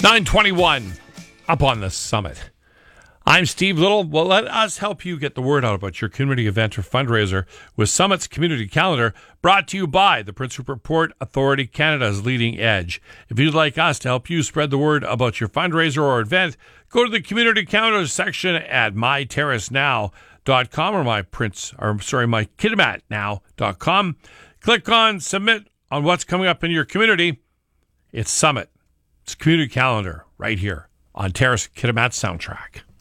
921 up on the summit. I'm Steve Little. Well, let us help you get the word out about your community event or fundraiser with Summit's Community Calendar, brought to you by the Prince Rupert Port Authority, Canada's leading edge. If you'd like us to help you spread the word about your fundraiser or event, go to the Community Calendar section at myterracenow.com or mykitimatnow.com. Click on Submit on what's coming up in your community. It's Summit. It's Community Calendar right here on Terrace Kitimat Soundtrack.